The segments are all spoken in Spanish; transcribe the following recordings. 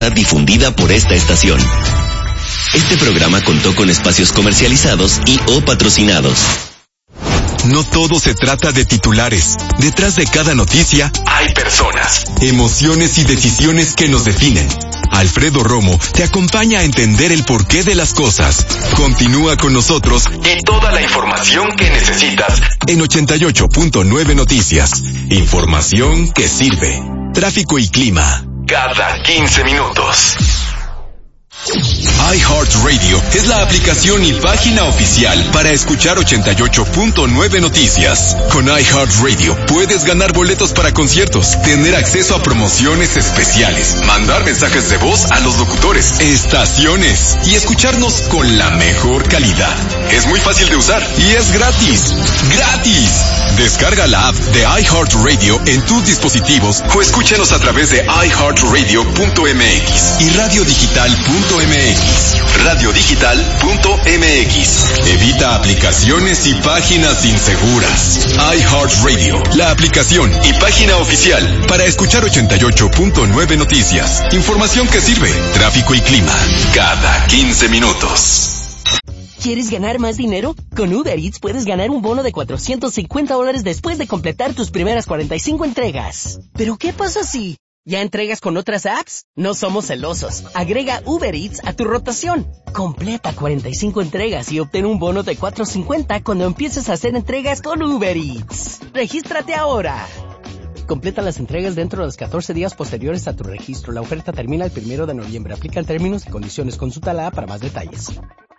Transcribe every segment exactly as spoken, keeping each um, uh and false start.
Difundida por esta estación. Este programa contó con espacios comercializados y o patrocinados. No todo se trata de titulares. Detrás de cada noticia hay personas, emociones y decisiones que nos definen. Alfredo Romo te acompaña a entender el porqué de las cosas. Continúa con nosotros y toda la información que necesitas en ochenta y ocho punto nueve Noticias. Información que sirve. Tráfico y clima cada quince minutos. iHeartRadio es la aplicación y página oficial para escuchar ochenta y ocho punto nueve Noticias. Con iHeartRadio puedes ganar boletos para conciertos, tener acceso a promociones especiales, mandar mensajes de voz a los locutores, estaciones y escucharnos con la mejor calidad. Es muy fácil de usar y es gratis. ¡Gratis! Descarga la app de iHeartRadio en tus dispositivos o escúchanos a través de i heart radio punto m x y radio digital punto m x. radio digital punto m x. Evita aplicaciones y páginas inseguras. iHeartRadio, la aplicación y página oficial para escuchar ochenta y ocho punto nueve Noticias. Información que sirve. Tráfico y clima cada quince minutos. ¿Quieres ganar más dinero? Con Uber Eats puedes ganar un bono de cuatrocientos cincuenta dólares después de completar tus primeras cuarenta y cinco entregas. ¿Pero qué pasa si ya entregas con otras apps? No somos celosos. Agrega Uber Eats a tu rotación. Completa cuarenta y cinco entregas y obtén un bono de cuatrocientos cincuenta cuando empieces a hacer entregas con Uber Eats. ¡Regístrate ahora! Completa las entregas dentro de los catorce días posteriores a tu registro. La oferta termina el primero de noviembre. Aplican términos y condiciones. Consulta la app para más detalles.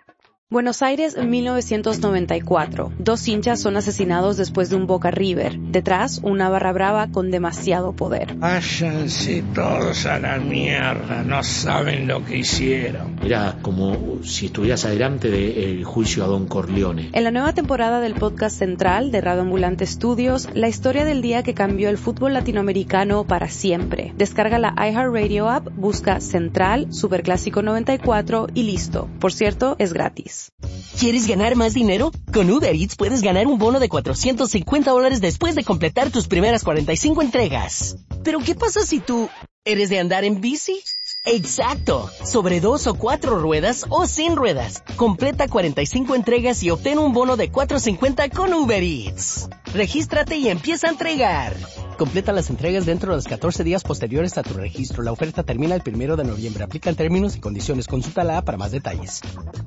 Buenos Aires, mil novecientos noventa y cuatro. Dos hinchas son asesinados después de un Boca River. Detrás, una barra brava con demasiado poder. Váyanse todos a la mierda, no saben lo que hicieron. Era como si estuvieras adelante del juicio a Don Corleone. En la nueva temporada del podcast central de Radio Ambulante Studios, la historia del día que cambió el fútbol latinoamericano para siempre. Descarga la iHeartRadio app, busca Central, Superclásico noventa y cuatro y listo. Por cierto, es gratis. ¿Quieres ganar más dinero? Con Uber Eats puedes ganar un bono de cuatrocientos cincuenta dólares después de completar tus primeras cuarenta y cinco entregas. ¿Pero qué pasa si tú eres de andar en bici? ¡Exacto! Sobre dos o cuatro ruedas o sin ruedas. Completa cuarenta y cinco entregas y obtén un bono de cuatrocientos cincuenta con Uber Eats. Regístrate y empieza a entregar. Completa las entregas dentro de los catorce días posteriores a tu registro. La oferta termina el primero de noviembre. Aplican términos y condiciones. Consulta la app para más detalles.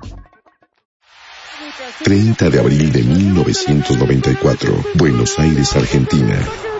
treinta de abril de mil novecientos noventa y cuatro, Buenos Aires, Argentina.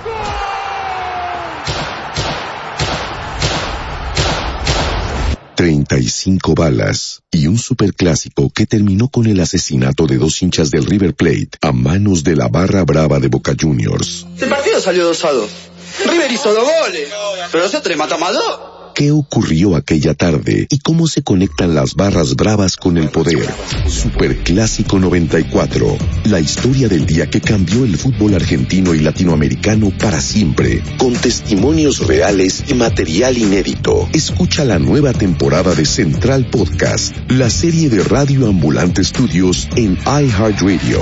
treinta y cinco balas y un superclásico que terminó con el asesinato de dos hinchas del River Plate a manos de la barra brava de Boca Juniors. El partido salió dos a dos. River hizo dos goles, pero nosotros le matamos a dos. ¿Qué ocurrió aquella tarde y cómo se conectan las barras bravas con el poder? Superclásico noventa y cuatro, la historia del día que cambió el fútbol argentino y latinoamericano para siempre, con testimonios reales y material inédito. Escucha la nueva temporada de Central Podcast, la serie de Radio Ambulante Studios en iHeartRadio.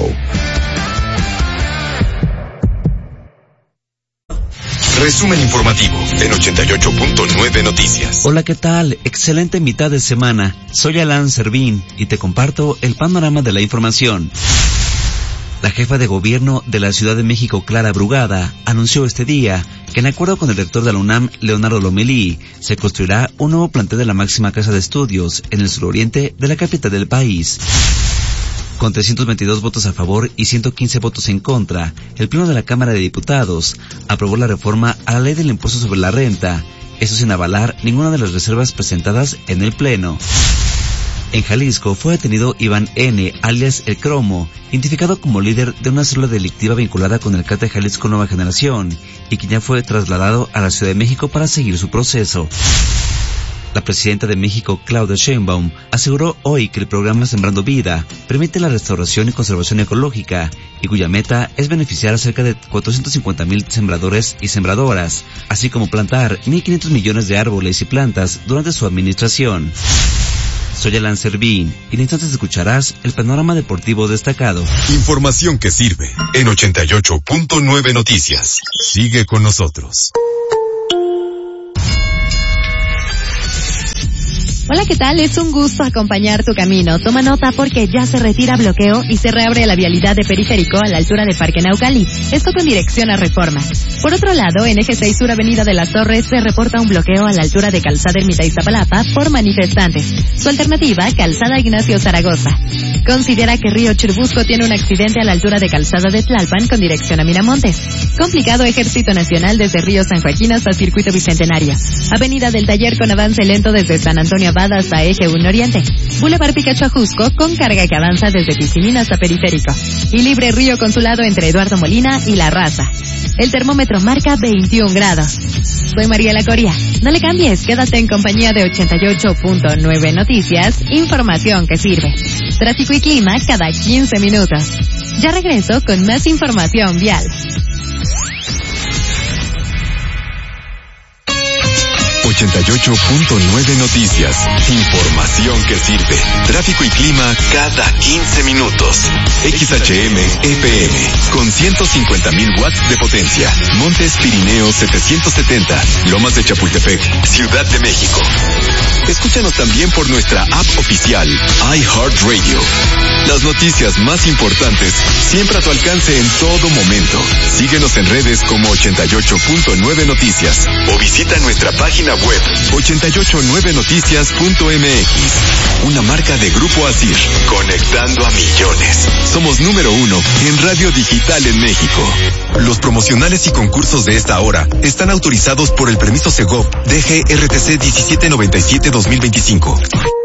Resumen informativo en ochenta y ocho punto nueve Noticias. Hola, ¿qué tal? Excelente mitad de semana. Soy Alan Servín y te comparto el panorama de la información. La jefa de gobierno de la Ciudad de México, Clara Brugada, anunció este día que en acuerdo con el rector de la UNAM, Leonardo Lomelí, se construirá un nuevo plantel de la máxima casa de estudios en el suroriente de la capital del país. Con trescientos veintidós votos a favor y ciento quince votos en contra, el Pleno de la Cámara de Diputados aprobó la reforma a la ley del impuesto sobre la renta, eso sin avalar ninguna de las reservas presentadas en el Pleno. En Jalisco fue detenido Iván N., alias El Cromo, identificado como líder de una célula delictiva vinculada con el Cártel Jalisco Nueva Generación, y quien ya fue trasladado a la Ciudad de México para seguir su proceso. La presidenta de México, Claudia Sheinbaum, aseguró hoy que el programa Sembrando Vida permite la restauración y conservación ecológica y cuya meta es beneficiar a cerca de cuatrocientos cincuenta mil sembradores y sembradoras, así como plantar mil quinientos millones de árboles y plantas durante su administración. Soy Alan Servín y en instantes escucharás el panorama deportivo destacado. Información que sirve en ochenta y ocho punto nueve Noticias. Sigue con nosotros. Hola, ¿qué tal? Es un gusto acompañar tu camino. Toma nota porque ya se retira bloqueo y se reabre la vialidad de Periférico a la altura de Parque Naucali. Esto con dirección a Reforma. Por otro lado, en Eje seis Sur Avenida de las Torres se reporta un bloqueo a la altura de Calzada Ermita Iztapalapa por manifestantes. Su alternativa, Calzada Ignacio Zaragoza. Considera que Río Churubusco tiene un accidente a la altura de Calzada de Tlalpan con dirección a Miramontes. Complicado Ejército Nacional desde Río San Joaquín hasta Circuito Bicentenario. Avenida del Taller con avance lento desde San Antonio Abad hasta Eje uno Oriente. Boulevard Picacho Ajusco con carga que avanza desde Piscinín hasta Periférico. Y libre Río Consulado entre Eduardo Molina y La Raza. El termómetro marca veintiún grados. Soy Mariela Coria. No le cambies, quédate en compañía de ochenta y ocho punto nueve Noticias, información que sirve. Tráfico y clima cada quince minutos. Ya regreso con más información vial. ochenta y ocho punto nueve Noticias. Información que sirve. Tráfico y clima cada quince minutos. X H M F M con ciento cincuenta mil watts de potencia. Montes Pirineos setecientos setenta. Lomas de Chapultepec, Ciudad de México. Escúchanos también por nuestra app oficial iHeartRadio. Las noticias más importantes siempre a tu alcance en todo momento. Síguenos en redes como ochenta y ocho punto nueve Noticias o visita nuestra página web ochenta y ocho nueve noticias punto m x. Una marca de Grupo Asir, conectando a millones. Somos número uno en radio digital en México. Los promocionales y concursos de esta hora están autorizados por el permiso Segov D G R T C diecisiete noventa y siete dos mil veinticinco.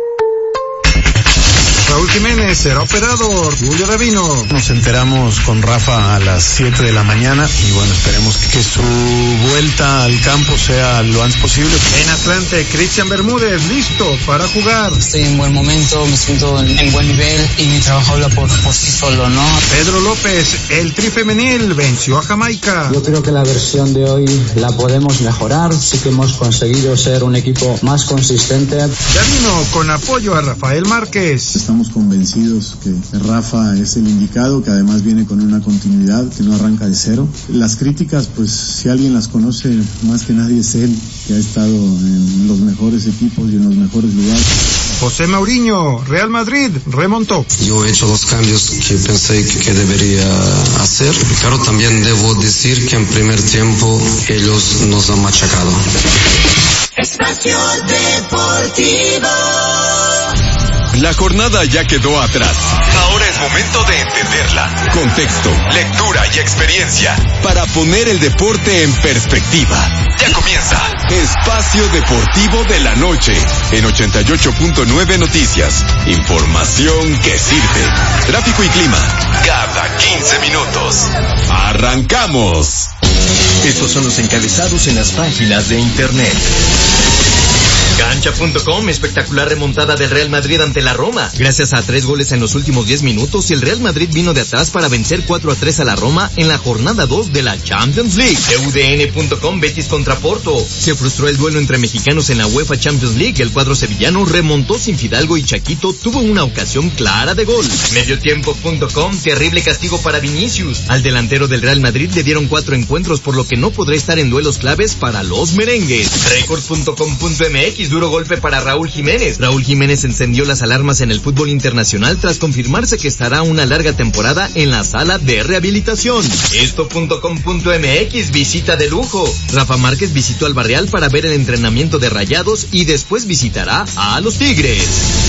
Raúl Jiménez será operador. Julio Davino. Nos enteramos con Rafa a las siete de la mañana y bueno, esperemos que su vuelta al campo sea lo antes posible. En Atlante, Cristian Bermúdez, listo para jugar. Estoy en buen momento, me siento en, en buen nivel y mi trabajo habla por, por sí solo, ¿no? Pedro López, el Tri Femenil, venció a Jamaica. Yo creo que la versión de hoy la podemos mejorar, sí que hemos conseguido ser un equipo más consistente. Davino, con apoyo a Rafael Márquez. Estamos convencidos que Rafa es el indicado, que además viene con una continuidad, que no arranca de cero. Las críticas, pues si alguien las conoce más que nadie es él, que ha estado en los mejores equipos y en los mejores lugares. José Mourinho, Real Madrid, remontó. Yo he hecho los cambios que pensé que debería hacer, pero también debo decir que en primer tiempo ellos nos han machacado. Espacio Deportivo. La jornada ya quedó atrás. Ahora es momento de entenderla. Contexto, lectura y experiencia para poner el deporte en perspectiva. Ya comienza Espacio Deportivo de la Noche en ochenta y ocho punto nueve Noticias. Información que sirve. Tráfico y clima cada quince minutos. ¡Arrancamos! Estos son los encabezados en las páginas de internet. Cancha punto com, espectacular remontada del Real Madrid ante la Roma. Gracias a tres goles en los últimos diez minutos, el Real Madrid vino de atrás para vencer cuatro a tres a la Roma en la jornada dos de la Champions League. U D N punto com, Betis contra Porto. Se frustró el duelo entre mexicanos en la UEFA Champions League. El cuadro sevillano remontó sin Fidalgo y Chaquito tuvo una ocasión clara de gol. Mediotiempo punto com, terrible castigo para Vinicius. Al delantero del Real Madrid le dieron cuatro encuentros, por lo que no podrá estar en duelos claves para los merengues. Record punto com punto m x, duro golpe para Raúl Jiménez. Raúl Jiménez encendió las alarmas en el fútbol internacional tras confirmarse que estará una larga temporada en la sala de rehabilitación. Esto punto com punto m x, visita de lujo. Rafa Márquez visitó al Barreal para ver el entrenamiento de Rayados y después visitará a los Tigres.